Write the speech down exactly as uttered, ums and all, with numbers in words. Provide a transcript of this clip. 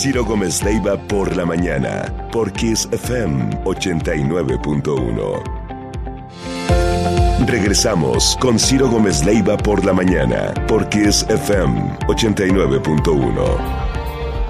Ciro Gómez Leiva por la mañana, por Kiss F M ochenta y nueve punto uno. Regresamos con Ciro Gómez Leiva por la mañana, por Kiss F M ochenta y nueve punto uno.